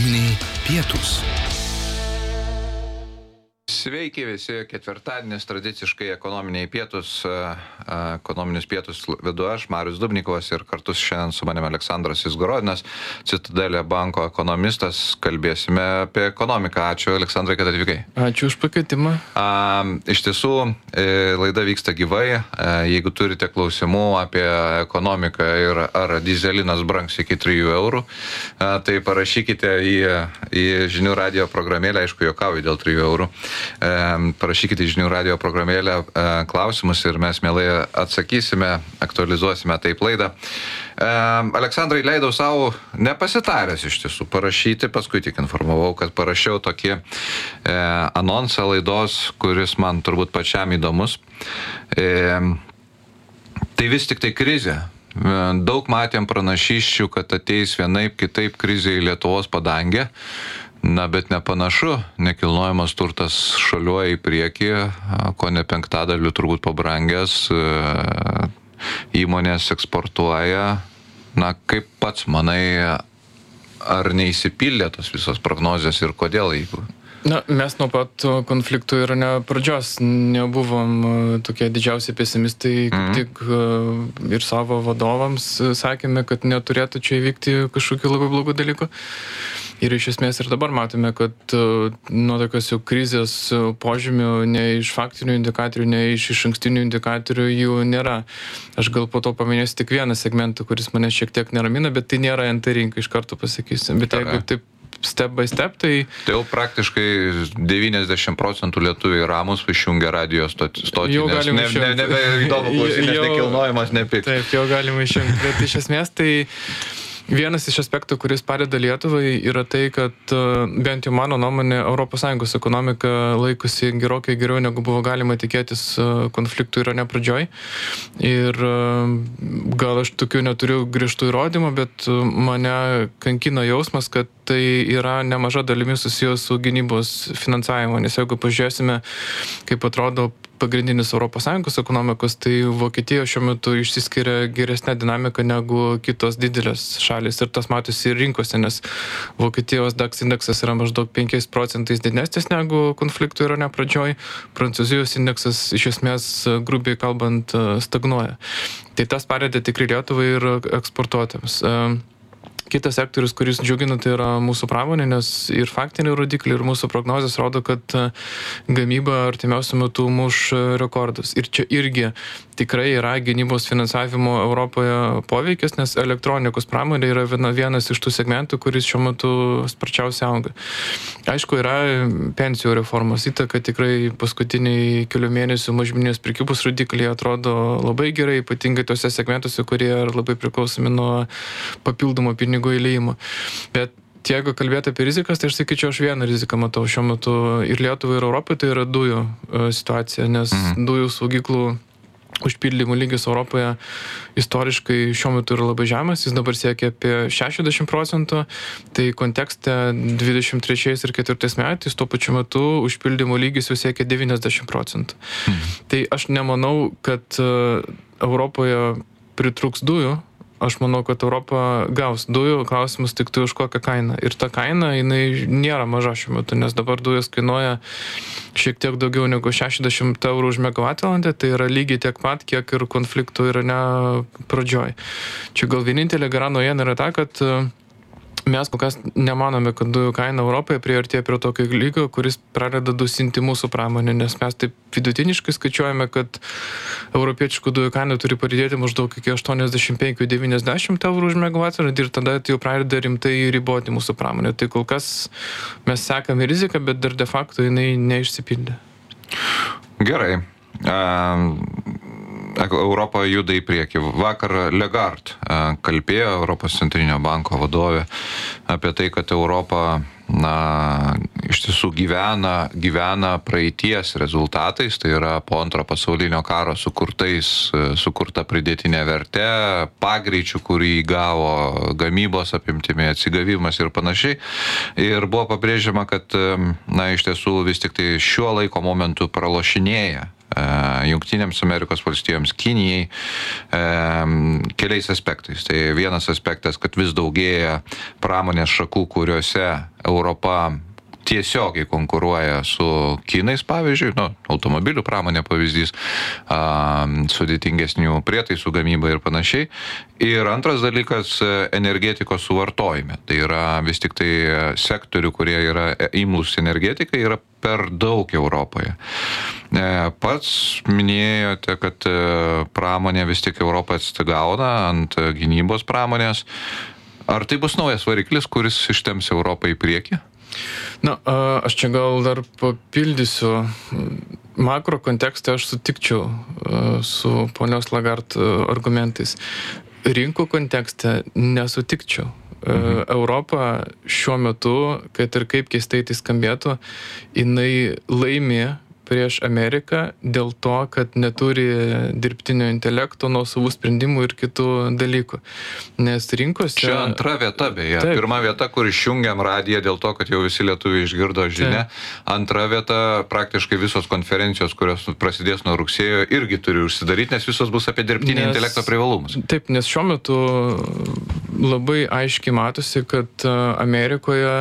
Ekonominiai pietūs. Sveiki visi, ketvirtadienis tradiciškai ekonominiai pietūs, ekonominius pietus vedu aš, Marius Dubnikovas, ir kartu šiandien su manimi Aleksandras Izgorodinas, Citadelė banko ekonomistas. Kalbėsime apie ekonomiką. Ačiū, Aleksandrai, kad atvykai. Ačiū už pakvietimą. Iš tiesų, laida vyksta gyvai. Jeigu turite klausimų apie ekonomiką ir ar dyzelinas brangs iki 3 eurų, tai parašykite į žinių radijo programėlę, aišku, juokauju dėl 3 eurų. Parašykite žinių radijo programėlę klausimus ir mes mielai atsakysime, aktualizuosime taip laidą. Aleksandrai, leidau savo nepasitaręs iš tiesų parašyti, paskui tik informavau, kad parašiau tokį anonsą laidos, kuris man turbūt pačiam įdomus. Tai vis tik tai krizė. Daug matėm pranašysčių, kad ateis vienaip kitaip krizė į Lietuvos padangę. Na, bet nepanašu, nekilnojamas turtas šuoliuoja į priekį, ko ne 5% turbūt pabrangęs, įmonės eksportuoja. Na, kaip pats manai, ar neįsipildė tos visos prognozės ir kodėl, jeigu? Na, mes nuo pat konfliktų ir pradžios nebuvom tokie didžiausi pesimistai, kaip tik ir savo vadovams sakėme, kad neturėtų čia įvykti kažkokių labai blogų dalykų. Ir iš esmės ir dabar matome, kad nuo tokios jau krizės požymių, ne iš faktinių indikatorių, ne iš išankstinių indikatorių jų nėra. Aš gal po to paminėsiu tik vieną segmentą, kuris mane šiek tiek neramina, bet tai nėra NT rinka, iš karto pasakysiu. Bet jeigu taip step by step, tai... Tai jau praktiškai 90% lietuviai ramus išjungia radijo stotį, nes nebeįdomu klausytis, nes nekilnojamas nepik. Taip, jau galima išjungti, bet iš esmės tai... Vienas iš aspektų, kuris padeda Lietuvai, yra tai, kad bent jau mano nuomonė, ES ekonomika laikosi gerokai geriau, negu buvo galima tikėtis konfliktų Irane pradžioj. Ir gal aš tokių neturiu griežtų įrodymų, bet mane kankina jausmas, kad tai yra nemaža dalimi susijęs su gynybos finansavimu. Nes jeigu pažiūrėsime, kaip atrodo pagrindinis ES ekonomikos, tai Vokietija šiuo metu išsiskiria geresnė dinamika negu kitos didelės šalis. Ir tas matosi ir rinkose, nes Vokietijos DAX indeksas yra maždaug 5% didesnis negu konfliktų Irane pradžioj. Prancūzijos indeksas iš esmės, grubiai kalbant, stagnuoja. Tai tas padeda tikrai Lietuvai ir eksportuotėms. Kitas sektorius, kuris džiugina, tai yra mūsų pramonė, nes ir faktiniai rodikliai, ir mūsų prognozės rodo, kad gamyba artimiausiu metu muš rekordus. Ir čia irgi tikrai yra gynybos finansavimo Europoje poveikis, nes elektronikos pramonė yra vienas iš tų segmentų, kuris šiuo metu sparčiausiai auga. Aišku, yra pensijų reformos įtaka, tikrai paskutiniai kelių mėnesių mažmeninės prekybos rodikliai atrodo labai gerai, ypatingai tose segmentuose, kurie yra labai priklausomi nuo papildomo pinigų įliejimo. Bet jeigu kalbėti apie rizikas, tai aš sakyčiau, aš vieną riziką matau šiuo metu ir Lietuvai, ir Europai, tai yra dujų situacija, nes dujų saugyklų užpildymų lygis Europoje istoriškai šiuo metu yra labai žemas, jis dabar siekia apie 60%, tai kontekste 23 ir 4 metais tuo pačiu metu užpildymų lygis jau siekia 90%. Tai aš nemanau, kad Europoje pritrūks dujų. Aš manau, kad Europa gaus dujų, klausimus tik tai už kokią kainą. Ir ta kaina, jinai nėra maža šiuo metu, nes dabar dujos kainuoja šiek tiek daugiau negu 60 eurų už megavatvalandę, tai yra lygiai tiek pat, kiek ir konfliktų Irane pradžioj. Čia gal vienintelė gera naujiena yra ta, kad mes kol kas nemanome, kad dujų kaina Europoje priartėja prie tokio lygio, kuris pradeda dusinti mūsų pramonę, nes mes taip vidutiniškai skaičiuojame, kad europiečių dujų kaina turi padidėti maždaug iki 85-90 eurų už megavatvalandę ir tada jau pradeda rimtai riboti mūsų pramonę. Tai kol kas mes sekame riziką, bet dar de facto jinai neišsipildė. Gerai. Europa juda į priekį. Vakar Lagarde kalbėjo, Europos centrinio banko vadovė, apie tai, kad Europa iš tiesų gyvena praeities rezultatais, tai yra po antro pasaulinio karo sukurta pridėtinė vertė, pagreičių, kurį įgavo gamybos apimtimi, atsigavimas ir panašiai. Ir buvo pabrėžiama, kad iš tiesų vis tik tai šiuo laiko momentu pralošinėja Jungtinėms Amerikos valstijoms, Kinijai keliais aspektais. Tai vienas aspektas, kad vis daugėja pramonės šakų, kuriuose Europa tiesiogiai konkuruoja su kinais, pavyzdžiui, automobilių pramonė pavyzdys, sudėtingesnių prietaisų gamyba ir panašiai. Ir antras dalykas - energetikos suvartojime. Tai yra vis tik tai sektorių, kurie yra imlūs energetikai, yra per daug Europoje. Pats minėjote, kad pramonė vis tik Europą atsigauna ant gynybos pramonės. Ar tai bus naujas variklis, kuris ištemps Europą į priekį? Na, aš čia gal dar papildysiu. Makro kontekste aš sutikčiau su ponios Lagarde argumentais. Rinkų kontekste nesutikčiau. Europa šiuo metu, kad ir kaip keistai tai skambėtų, jinai laimi prieš Ameriką dėl to, kad neturi dirbtinio intelekto, nuosavų sprendimų ir kitų dalykų. Nes rinkose... Čia antra vieta beje. Taip. Pirma vieta, kur išjungiam radiją dėl to, kad jau visi lietuviai išgirdo žinią. Antra vieta, praktiškai visos konferencijos, kurios prasidės nuo rugsėjo, irgi turi užsidaryti, nes visos bus apie dirbtinį intelekto privalumus. Taip, nes šiuo metu labai aiškiai matosi, kad Amerikoje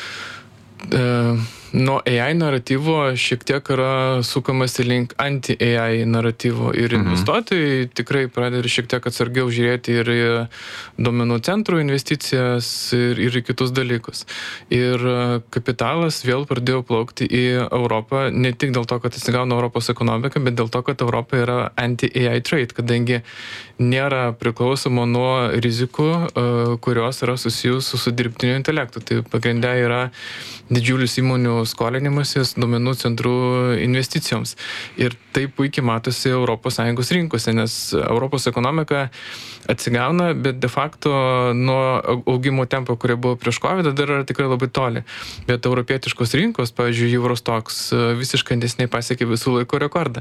nuo AI naratyvo šiek tiek yra sukamasi link anti-AI naratyvo ir investuotojai tikrai pradeda šiek tiek atsargiau žiūrėti ir į duomenų centrų investicijas ir į kitus dalykus. Ir kapitalas vėl pradėjo plaukti į Europą ne tik dėl to, kad atsigauna Europos ekonomika, bet dėl to, kad Europa yra anti-AI trade, kadangi nėra priklausoma nuo rizikų, kurios yra susijusios su dirbtiniu intelektu. Tai pagrindė yra didžiulis įmonių skolinimasis duomenų centrų investicijoms. Ir tai puikiai matosi ES rinkose, nes Europos ekonomika atsigauna, bet de facto nuo augimo tempo, kurie buvo prieš COVID, dar yra tikrai labai toli. Bet europietiškos rinkos, pavyzdžiui, Eurostoxx visiškai neseniai pasiekė visų laikų rekordą.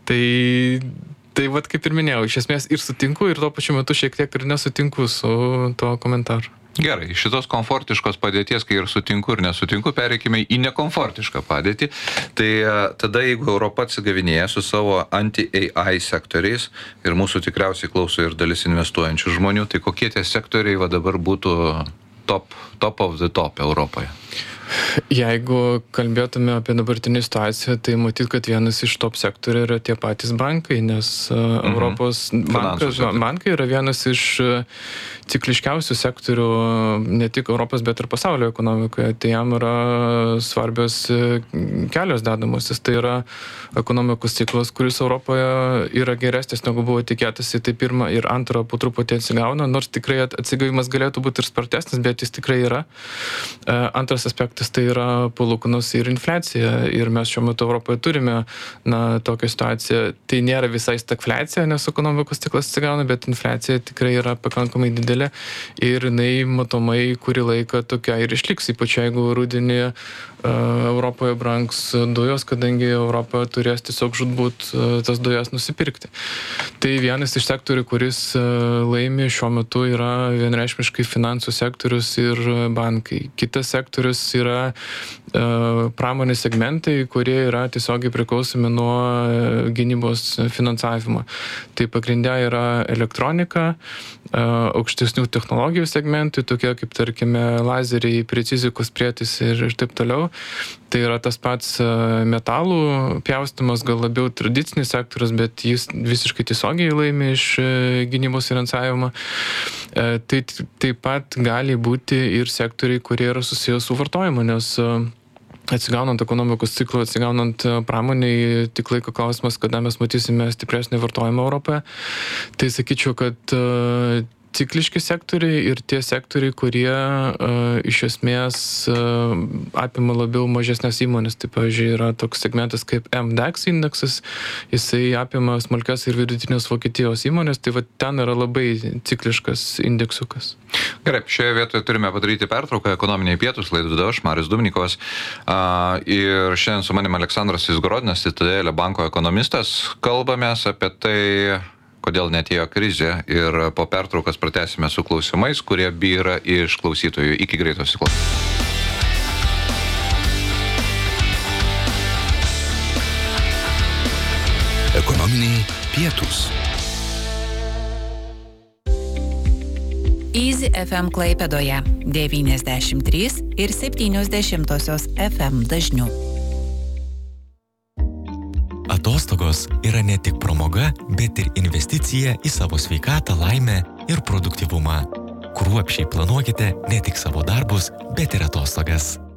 Tai vat kaip ir minėjau, iš esmės ir sutinku, ir tuo pačiu metu šiek tiek ir nesutinku su tuo komentaru. Gerai, iš šitos komfortiškos padėties, kai ir sutinku ir nesutinku, pereikime į nekomfortišką padėtį. Tai tada, jeigu Europa atsigavinėja su savo anti-AI sektoriais ir mūsų tikriausiai klauso ir dalis investuojančių žmonių, tai kokie tie sektoriai va dabar būtų top of the top Europoje? Jeigu kalbėtume apie dabartinį situaciją, tai matyt, kad vienas iš top sektorių yra tie patys bankai, nes Europos bankai yra vienas iš cikliškiausių sektorių ne tik Europos, bet ir pasaulio ekonomikoje. Tai jam yra svarbios kelios dedamosios. Tai yra ekonomikos ciklas, kuris Europoje yra geresnis, negu buvo tikėtasi. Tai pirma ir antra po truputį atsigauna, nors tikrai atsigavimas galėtų būti ir spartesnis, bet jis tikrai yra. Antras aspektas tai yra palūkanos ir infliacija. Ir mes šiuo metu Europoje turime tokią situaciją. Tai nėra visai stagfliacija, nes ekonomikos ciklas atsigauna, bet infliacija tikrai yra pakankamai didelė ir jinai matomai kurį laiką tokia ir išliks, ypač jeigu rudenį Europoje brangs dujos, kadangi Europa turės tiesiog žūtbūt tas dujas nusipirkti. Tai vienas iš sektorių, kuris laimi šiuo metu yra vienreikšmiškai finansų sektorius ir bankai. Kitas sektorius yra pramonės segmentai, kurie yra tiesiogiai priklausomi nuo gynybos finansavimo. Tai pagrindė yra elektronika, aukštesnių technologijų segmentai, tokie kaip tarkime lazeriai, precizikos prietaisai ir taip toliau. Tai yra tas pats metalų pjaustymas, gal labiau tradicinis sektorius, bet jis visiškai tiesiogiai laimi iš gynybos finansavimo. Tai taip pat gali būti ir sektoriai, kurie yra susijęs su vartojimu, nes atsigaunant ekonomikos ciklų, atsigaunant pramoniai, tik laiko klausimas, kada mes matysime stipresnį vartojimą Europoje. Tai sakyčiau, kad cikliški sektoriai ir tie sektoriai, kurie iš esmės apima labiau mažesnės įmonės. Tai, pavyzdžiui, yra toks segmentas kaip MDAX indeksas, jisai apima smulkias ir vidutinės Vokietijos įmonės, tai va ten yra labai cikliškas indeksukas. Gerai, šioje vietoje turime padaryti pertrauką, ekonominiai pietus, laidą vedu aš, Marius Dubnikovas. Ir šiandien su manim Aleksandras Izgorodinas, Citadelė banko ekonomistas. Kalbamės apie tai, kodėl neatėjo krizė, ir po pertraukos pratęsime su klausimais, kurie byra iš klausytojų. Iki greito pasiklausymo. Ekonominiai Ekonominiai pietūs. Easy FM Klaipėdoje 93,7 FM dažniu. Atostogos yra ne tik pramoga, bet ir investicija į savo sveikatą, laimę ir produktyvumą. Kruopščiai planuokite ne tik savo darbus, bet ir atostogas.